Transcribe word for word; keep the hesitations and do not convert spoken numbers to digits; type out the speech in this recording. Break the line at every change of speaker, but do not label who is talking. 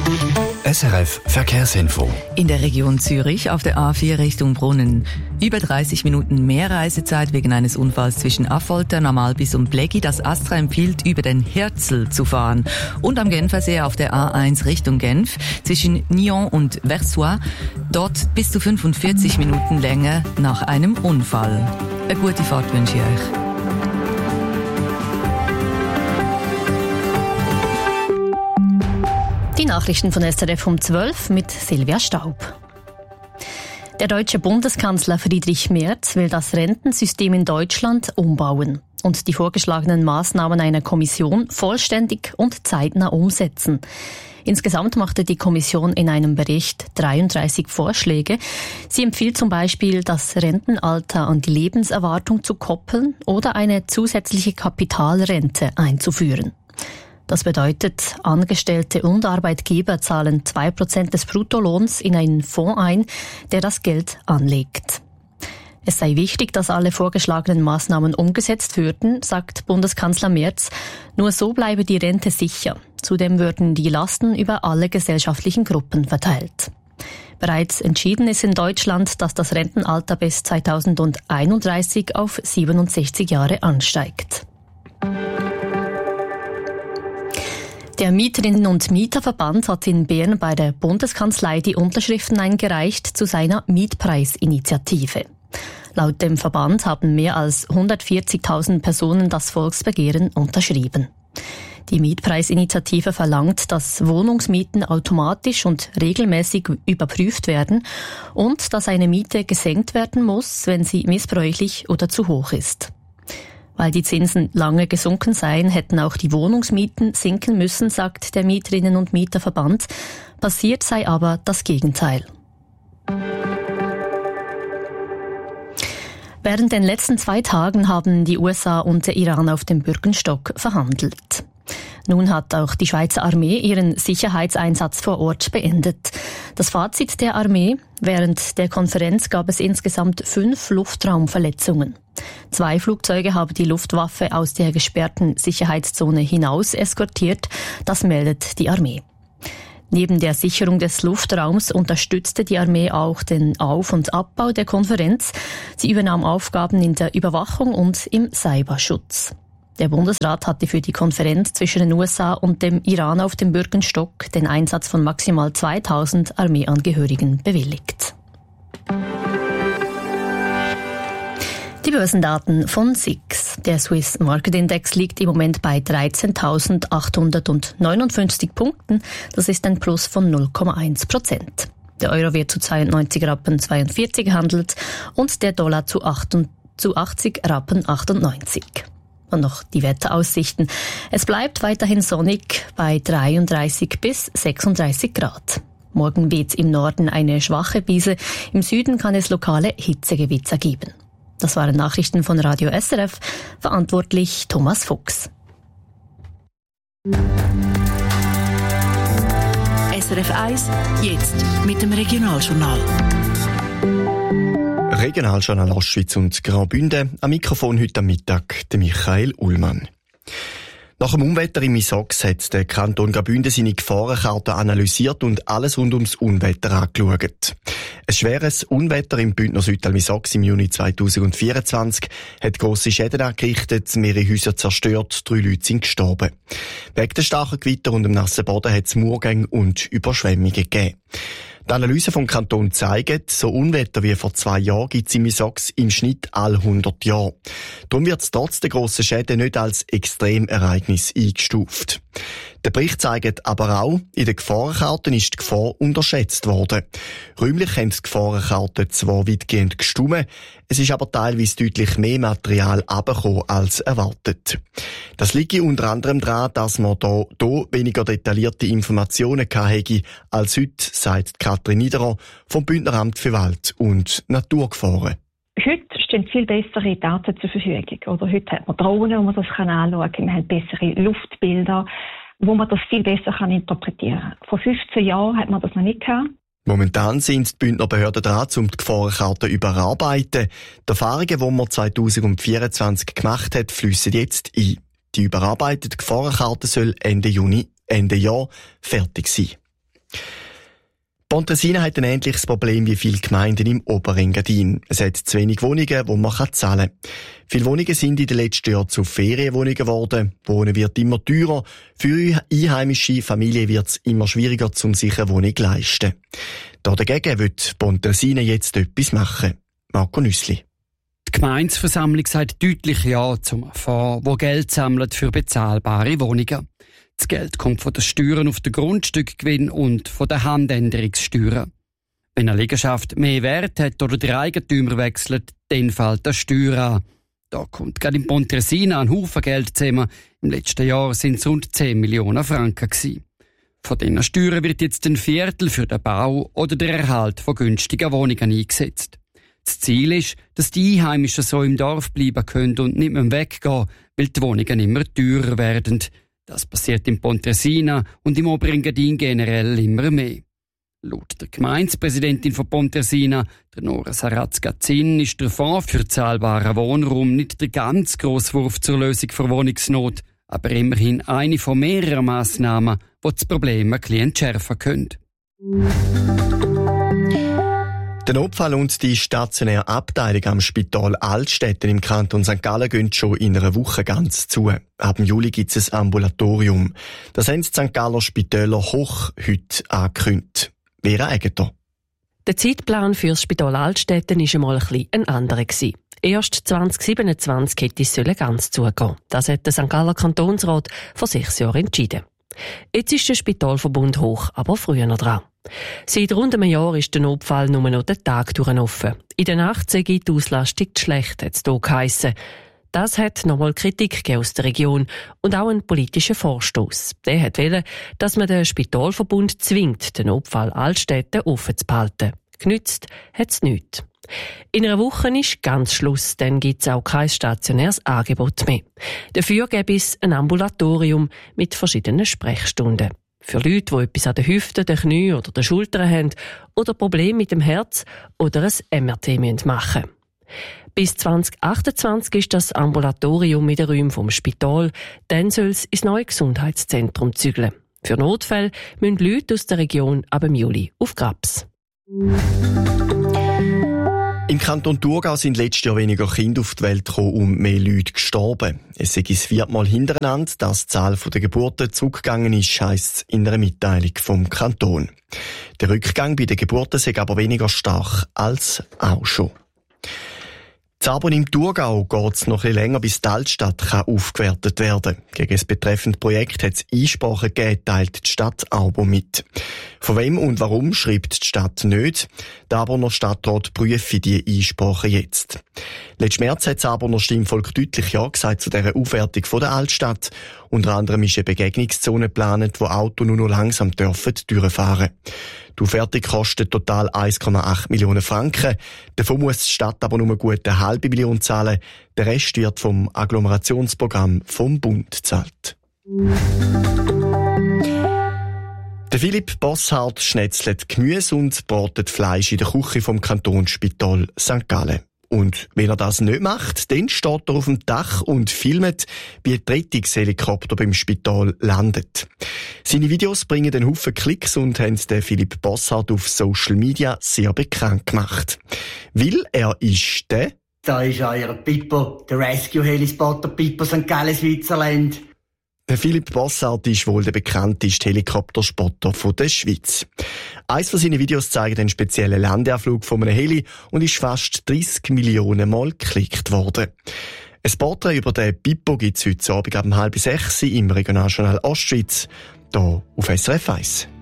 S R F Verkehrsinfo.
In der Region Zürich auf der A vier Richtung Brunnen. Über dreißig Minuten mehr Reisezeit wegen eines Unfalls zwischen Affoltern am Albis und Bleggi. Das Astra empfiehlt, über den Herzl zu fahren. Und am Genfersee auf der A eins Richtung Genf zwischen Nyon und Versoix. Dort bis zu fünfundvierzig Minuten länger nach einem Unfall. Eine gute Fahrt wünsche ich euch.
Die Nachrichten von S R F um zwölf mit Silvia Staub. Der deutsche Bundeskanzler Friedrich Merz will das Rentensystem in Deutschland umbauen und die vorgeschlagenen Maßnahmen einer Kommission vollständig und zeitnah umsetzen. Insgesamt machte die Kommission in einem Bericht dreiunddreißig Vorschläge. Sie empfiehlt zum Beispiel, das Rentenalter an die Lebenserwartung zu koppeln oder eine zusätzliche Kapitalrente einzuführen. Das bedeutet, Angestellte und Arbeitgeber zahlen zwei Prozent des Bruttolohns in einen Fonds ein, der das Geld anlegt. Es sei wichtig, dass alle vorgeschlagenen Maßnahmen umgesetzt würden, sagt Bundeskanzler Merz. Nur so bleibe die Rente sicher. Zudem würden die Lasten über alle gesellschaftlichen Gruppen verteilt. Bereits entschieden ist in Deutschland, dass das Rentenalter bis zweitausendeinunddreißig auf siebenundsechzig Jahre ansteigt. Der Mieterinnen- und Mieterverband hat in Bern bei der Bundeskanzlei die Unterschriften eingereicht zu seiner Mietpreisinitiative. Laut dem Verband haben mehr als hundertvierzigtausend Personen das Volksbegehren unterschrieben. Die Mietpreisinitiative verlangt, dass Wohnungsmieten automatisch und regelmäßig überprüft werden und dass eine Miete gesenkt werden muss, wenn sie missbräuchlich oder zu hoch ist. Weil die Zinsen lange gesunken seien, hätten auch die Wohnungsmieten sinken müssen, sagt der Mieterinnen- und Mieterverband. Passiert sei aber das Gegenteil. Während den letzten zwei Tagen haben die U S A und der Iran auf dem Bürgenstock verhandelt. Nun hat auch die Schweizer Armee ihren Sicherheitseinsatz vor Ort beendet. Das Fazit der Armee: Während der Konferenz gab es insgesamt fünf Luftraumverletzungen. Zwei Flugzeuge haben die Luftwaffe aus der gesperrten Sicherheitszone hinaus eskortiert, das meldet die Armee. Neben der Sicherung des Luftraums unterstützte die Armee auch den Auf- und Abbau der Konferenz. Sie übernahm Aufgaben in der Überwachung und im Cyberschutz. Der Bundesrat hatte für die Konferenz zwischen den U S A und dem Iran auf dem Bürgenstock den Einsatz von maximal zweitausend Armeeangehörigen bewilligt. Die Börsendaten von S I X. Der Swiss Market Index liegt im Moment bei dreizehntausendachthundertneunundfünfzig Punkten. Das ist ein Plus von null Komma eins Prozent. Der Euro wird zu zweiundneunzig Rappen zweiundvierzig gehandelt und der Dollar zu achtzig Rappen achtundneunzig. Und noch die Wetteraussichten. Es bleibt weiterhin sonnig bei dreiunddreißig bis sechsunddreißig Grad. Morgen weht im Norden eine schwache Brise. Im Süden kann es lokale Hitzegewitzer geben. Das waren Nachrichten von Radio S R F. Verantwortlich Thomas Fuchs.
S R F eins, jetzt mit dem Regionaljournal.
Regionaljournal Ostschweiz und Graubünden. Am Mikrofon heute am Mittag der Michael Ullmann. Nach dem Unwetter im Misox hat der Kanton Graubünden seine Gefahrenkarte analysiert und alles rund ums Unwetter angeschaut. Ein schweres Unwetter im Bündner Südtal Misox im Juni zweitausendvierundzwanzig hat grosse Schäden angerichtet, mehrere Häuser zerstört, drei Leute sind gestorben. Wegen der starken Gewitter und dem nassen Boden hat es Murgänge und Überschwemmungen gegeben. Die Analyse vom Kanton zeigt, so Unwetter wie vor zwei Jahren gibt es im Misox im Schnitt alle hundert Jahre. Darum wird es trotz der grossen Schäden nicht als Extremereignis eingestuft. Der Bericht zeigt aber auch, in den Gefahrenkarten ist die Gefahr unterschätzt worden. Räumlich haben die Gefahrenkarten zwar weitgehend gestummen, es ist aber teilweise deutlich mehr Material abgekommen als erwartet. Das liegt unter anderem daran, dass man da, da weniger detaillierte Informationen hatte als heute, sagt Katrin Niederer vom Bündneramt für Wald- und Naturgefahren.
Heute stehen viel bessere Daten zur Verfügung. Oder heute hat man Drohnen, wo man das anschauen kann. Man hat bessere Luftbilder, wo man das viel besser interpretieren kann. Vor fünfzehn Jahren hat man das noch nicht gehabt.
Momentan sind die Bündner Behörden dran, um die Gefahrenkarte zu überarbeiten. Die Erfahrungen, die man zweitausendvierundzwanzig gemacht hat, fliessen jetzt ein. Die überarbeitete Gefahrenkarte soll Ende Juni, Ende Jahr fertig sein. Pontresina hat ein ähnliches Problem wie viele Gemeinden im Oberengadin. Es hat zu wenig Wohnungen, die man zahlen kann. Viele Wohnungen sind in den letzten Jahren zu Ferienwohnungen geworden. Wohnen wird immer teurer. Für einheimische Familien wird es immer schwieriger, um sich eine Wohnung zu leisten. Dagegen wird Pontresina jetzt etwas machen. Marco Nüssli.
Die Gemeindeversammlung sagt deutlich Ja zum Fonds, der Geld sammelt für bezahlbare Wohnungen. Das Geld kommt von den Steuern auf den Grundstückgewinn und von den Handänderungssteuern. Wenn eine Liegenschaft mehr Wert hat oder der Eigentümer wechselt, dann fällt der Steuer an. Da kommt gerade in Pontresina ein Haufen Geld zusammen. Im letzten Jahr sind es rund zehn Millionen Franken gewesen. Von diesen Steuern wird jetzt ein Viertel für den Bau oder den Erhalt von günstigen Wohnungen eingesetzt. Das Ziel ist, dass die Einheimischen so im Dorf bleiben können und nicht mehr weggehen, weil die Wohnungen immer teurer werden. Das passiert in Pontresina und im Oberengadin generell immer mehr. Laut der Gemeindepräsidentin von Pontresina, der Nora Saratz-Gazzin, ist der Fonds für zahlbaren Wohnraum nicht der ganz grosse Wurf zur Lösung der Wohnungsnot, aber immerhin eine von mehreren Massnahmen, die das Problem ein bisschen entschärfen können.
Der Notfall und die stationäre Abteilung am Spital Altstätten im Kanton Sankt Gallen gehen schon in einer Woche ganz zu. Ab Juli gibt es ein Ambulatorium. Das haben die Sankt Galler Spitäler hoch heute angekündigt. Vera Egger.
Der Zeitplan für das Spital Altstätten war einmal ein bisschen ein anderer. Erst zwanzig siebenundzwanzig hätte es ganz zugehen. Das hat der Sankt Galler Kantonsrat vor sechs Jahren entschieden. Jetzt ist der Spitalverbund hoch, aber früher noch dran. Seit rund einem Jahr ist der Notfall nur noch den Tag durch offen. In der Nacht sei die Auslastung zu schlecht, hat es hier geheissen. Das hat nochmal Kritik aus der Region und auch einen politischen Vorstoss. Der hat wollen, dass man den Spitalverbund zwingt, den Notfall Altstätten offen zu behalten. Genützt hat es nichts. In einer Woche ist ganz Schluss, dann gibt es auch kein stationäres Angebot mehr. Dafür gäbe es ein Ambulatorium mit verschiedenen Sprechstunden. Für Leute, die etwas an den Hüften, den Knien oder den Schultern haben oder Probleme mit dem Herz oder ein M R T machen müssen. Bis zwanzig achtundzwanzig ist das Ambulatorium in den Räumen vom Spital, dann soll es ins neue Gesundheitszentrum zügeln. Für Notfälle müssen Leute aus der Region ab Juli auf Grabs.
Im Kanton Thurgau sind letztes Jahr weniger Kinder auf die Welt gekommen und mehr Leute gestorben. Es sei das viermal hintereinander, dass die Zahl der Geburten zurückgegangen ist, heisst es in einer Mitteilung vom Kanton. Der Rückgang bei den Geburten sei aber weniger stark als auch schon. Zabern im Thurgau geht es noch ein bisschen länger, bis die Altstadt kann aufgewertet werden kann. Gegen das betreffende Projekt hat es Einsprachen gegeben, teilt die Stadt aber mit. Von wem und warum schreibt die Stadt nicht. Der Aberner Stadtrat prüfe die Einsprachen jetzt. Letzten März hat das Aberner Stimmvolk deutlich Ja gesagt zu dieser Aufwertung von der Altstadt. Unter anderem ist eine Begegnungszone geplant, wo Autos nur noch langsam dürfen durchfahren. Die Aufwertung kostet total eins Komma acht Millionen Franken. Davon muss die Stadt aber nur gut eine halbe Million zahlen. Der Rest wird vom Agglomerationsprogramm vom Bund gezahlt. Der Philipp Bosshardt schnetzelt Gemüse und bratet Fleisch in der Küche vom Kantonsspital Sankt Gallen. Und wenn er das nicht macht, dann steht er auf dem Dach und filmt, wie ein Rettungshelikopter beim Spital landet. Seine Videos bringen einen Haufen Klicks und haben den Philipp Bosshardt auf Social Media sehr bekannt gemacht. Weil er ist der...
Da ist euer Pippo, der Rescue-Helispotter Pippo Sankt Gallen, Switzerland.
Der Philipp Bosshardt ist wohl der bekannteste Helikopterspotter der Schweiz. Eines von seinen Videos zeigt einen speziellen Landeanflug von einem Heli und ist fast dreissig Millionen Mal geklickt worden. Ein Porträt über den Pippo gibt es heute Abend um halb sechs im Regionaljournal Ostschweiz, hier auf S R F eins.